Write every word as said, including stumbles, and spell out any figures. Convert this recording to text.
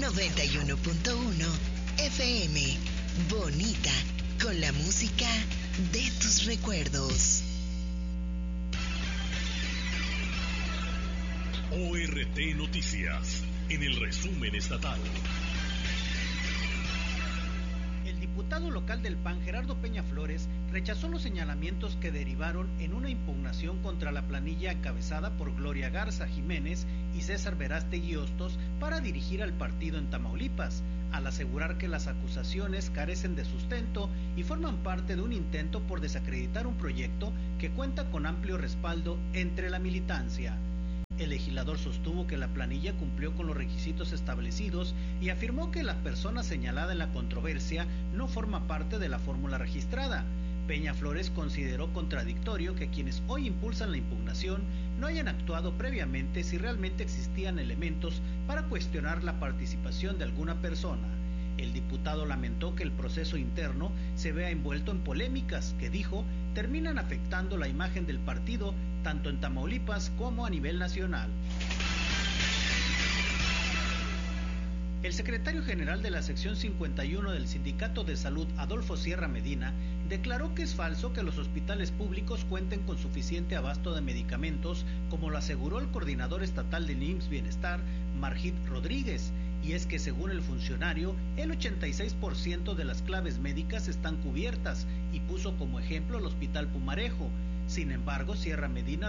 noventa y uno punto uno F M. Bonita, con la música de tus recuerdos. O R T Noticias, en el resumen estatal. El diputado local del P A N, Gerardo Peña Flores, rechazó los señalamientos que derivaron en una impugnación contra la planilla encabezada por Gloria Garza Jiménez y César Verástegui Hostos para dirigir al partido en Tamaulipas, al asegurar que las acusaciones carecen de sustento y forman parte de un intento por desacreditar un proyecto que cuenta con amplio respaldo entre la militancia. El legislador sostuvo que la planilla cumplió con los requisitos establecidos y afirmó que la persona señalada en la controversia no forma parte de la fórmula registrada. Peña Flores consideró contradictorio que quienes hoy impulsan la impugnación no hayan actuado previamente si realmente existían elementos para cuestionar la participación de alguna persona. El diputado lamentó que el proceso interno se vea envuelto en polémicas que, dijo, terminan afectando la imagen del partido tanto en Tamaulipas como a nivel nacional. El secretario general de la sección cincuenta y uno del Sindicato de Salud, Adolfo Sierra Medina, declaró que es falso que los hospitales públicos cuenten con suficiente abasto de medicamentos, como lo aseguró el coordinador estatal del I M S S Bienestar, Margit Rodríguez, y es que según el funcionario, el ochenta y seis por ciento de las claves médicas están cubiertas, y puso como ejemplo el Hospital Pumarejo. Sin embargo, Sierra Medina